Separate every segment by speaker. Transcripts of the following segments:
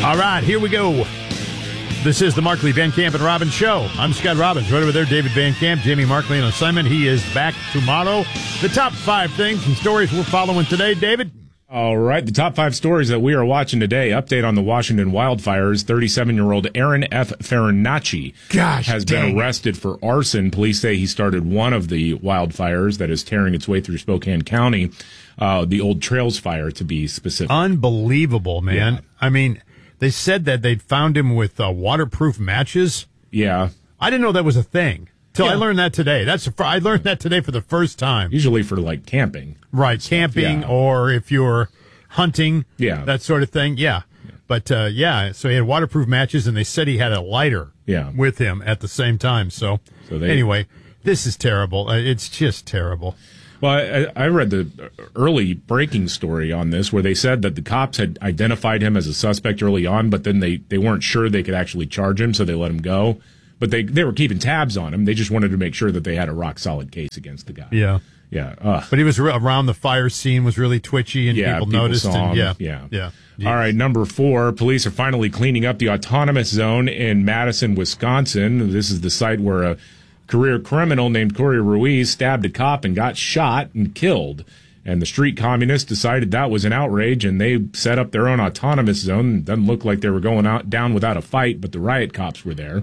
Speaker 1: All right, here we go. This is the Markley, Van Camp, and Robbins Show. I'm Scott Robbins. Right over there, David Van Camp, Jamie Markley on assignment. He is back tomorrow. The top 5 things and stories we're following today, David.
Speaker 2: All right, the top 5 stories that we are watching today. Update on the Washington wildfires. 37-year-old Aaron F. Farinacci has been arrested for arson. Police say he started one of the wildfires that is tearing its way through Spokane County, the Old Trails fire to be specific.
Speaker 1: Unbelievable, man. Yeah. I mean, they said that they'd found him with waterproof matches.
Speaker 2: Yeah.
Speaker 1: I didn't know that was a thing. I learned that today. I learned that today for the first time.
Speaker 2: Usually for like camping.
Speaker 1: Right, camping or if you're hunting, that sort of thing. Yeah. But so he had waterproof matches and they said he had a lighter with him at the same time. So anyway, this is terrible. It's just terrible.
Speaker 2: Well, I read the early breaking story on this where they said that the cops had identified him as a suspect early on, but then they weren't sure they could actually charge him, so they let him go. But they were keeping tabs on him. They just wanted to make sure that they had a rock-solid case against the guy.
Speaker 1: Yeah.
Speaker 2: Yeah.
Speaker 1: But he was around the fire scene, was really twitchy, and people noticed.
Speaker 2: Saw him. Yeah. All right, number 4, police are finally cleaning up the autonomous zone in Madison, Wisconsin. This is the site where a career criminal named Corey Ruiz stabbed a cop and got shot and killed. And the street communists decided that was an outrage, and they set up their own autonomous zone. It doesn't look like they were going down without a fight, but the riot cops were there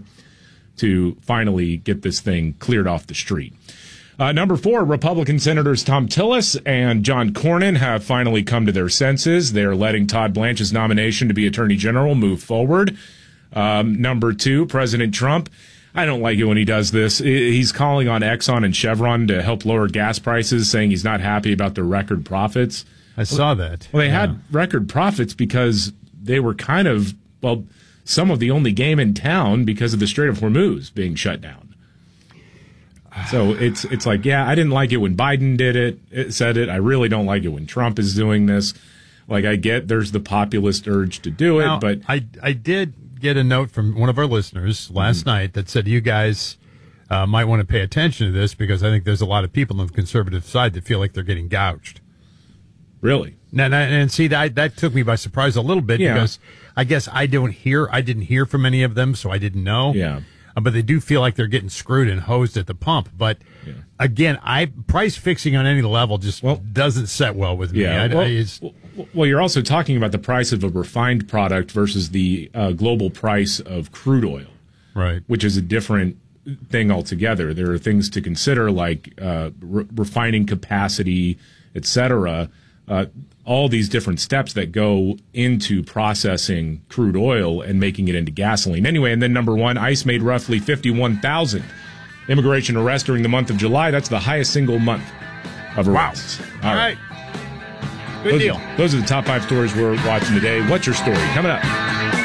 Speaker 2: to finally get this thing cleared off the street. Number 4, Republican Senators Tom Tillis and John Cornyn have finally come to their senses. They are letting Todd Blanche's nomination to be Attorney General move forward. Number 2, President Trump. I don't like it when he does this. He's calling on Exxon and Chevron to help lower gas prices, saying he's not happy about their record profits.
Speaker 1: I saw that.
Speaker 2: Well, they had record profits because they were kind of, some of the only game in town because of the Strait of Hormuz being shut down. So it's like, I didn't like it when Biden said it. I really don't like it when Trump is doing this. Like, I get there's the populist urge to do it, but
Speaker 1: I did get a note from one of our listeners last night that said you guys might want to pay attention to this because I think there's a lot of people on the conservative side that feel like they're getting gouged.
Speaker 2: Really?
Speaker 1: And see, that took me by surprise a little bit because I guess I didn't hear from any of them, so I didn't know.
Speaker 2: Yeah.
Speaker 1: But they do feel like they're getting screwed and hosed at the pump. But again, price fixing on any level just doesn't set well with me.
Speaker 2: Well, you're also talking about the price of a refined product versus the global price of crude oil,
Speaker 1: right?
Speaker 2: Which is a different thing altogether. There are things to consider like refining capacity, etc. All these different steps that go into processing crude oil and making it into gasoline. Anyway, and then number 1, ICE made roughly 51,000 immigration arrests during the month of July. That's the highest single month of arrests.
Speaker 1: Wow. All right. Good deal.
Speaker 2: Those are the top 5 stories we're watching today. What's your story? Coming up.